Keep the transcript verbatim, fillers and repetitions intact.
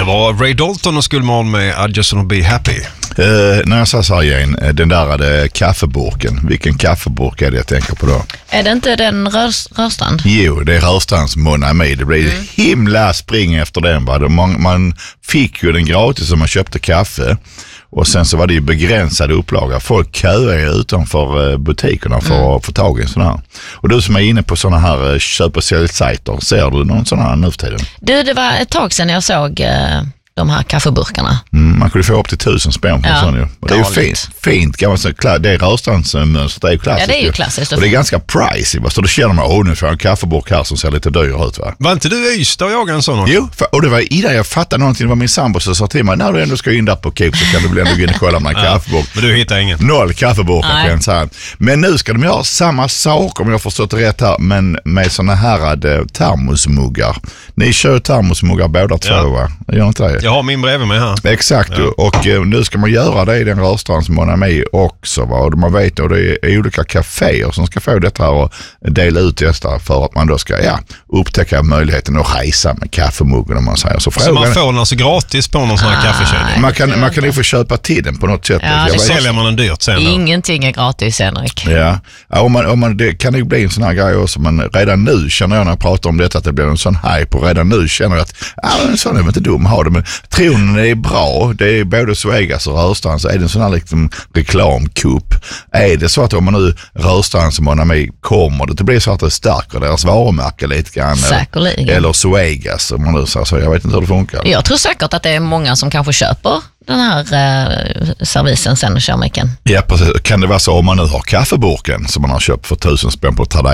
Det var Ray Dalton och Skullman med I just wanna be happy. Uh, när jag sa så här igen, den där hade kaffeburken. Vilken kaffeburk är det jag tänker på då? Är det inte den rör, rörstrand? Jo, det är rörstrands Monami. Det blev mm. himla spring efter den. Va? Man, man fick ju den gratis om man köpte kaffe. Och sen så var det ju begränsade upplaga. Folk köar ju utanför butikerna för mm. att få tag i en sån här. Och du som är inne på såna här köp- och säljsajter, ser du någon sån här nu för tiden? Du, det var ett tag sedan jag såg uh, de här kaffeburkarna. Mm, man kunde få upp till tusen spänn på ja, en sån ju. Och det är ju fint. Fint kan man säga. Det är rörstrandsmönstret, det är ju klassiskt. Ja, det är ju klassiskt. Och, och det är ganska pricey. Va? Så då känner man, åh nu får jag en kaffeburk här som ser lite dyr ut. Va? Var inte du i Ystad och jagade en sån också? Jo, för, och det var i det jag fattade någonting. Det var min sambo som sa till mig, när du ändå ska in där på Coop så kan du bli ändå gå in och kolla med en ja, kaffeburk. Men du hittar ingen? Noll kaffeburkar kan jag säga. Men nu ska de göra samma sak om jag har förstått det rätt här, men med såna här termosmuggar. Ni kör termosmuggar båda två, ja. Va? Jag gör inte det. Jag har min bredvid mig här. Exakt, ja. Och eh, nu ska man göra det i den rörstrands Monami också. Va? Och man vet att det är olika kaféer som ska få detta här och dela ut detta för att man då ska ja, upptäcka möjligheten att resa med kaffemuggen om man säger. Så, så man får den alltså gratis på någon sån här ah, kaffekedja? Man kan, man kan ju få köpa till den på något sätt. Ja, så säljer man den dyrt sen. Ingenting är gratis, Henrik. Ja, ja om man, om man, det kan ju bli en sån här grej också, men redan nu känner jag när jag pratar om detta att det blir en sån hype och redan nu känner jag att ja, en sån är inte dum att ha det, men tronen är bra. Det är både Svegas och Rörstrand, så är det en sån här liksom reklamkupp. Är det så att om man nu Rörstrand som man är med kommer det, det blir så att det stärker deras varumärke lite grann. Säkerligen. Eller Svegas om man nu säger så. Jag vet inte hur det funkar. Jag tror säkert att det är många som kanske köper den här eh, servisen sen och kör micken. Ja, precis. Kan det vara så om man nu har kaffeburken som man har köpt för tusen spänn på Tradera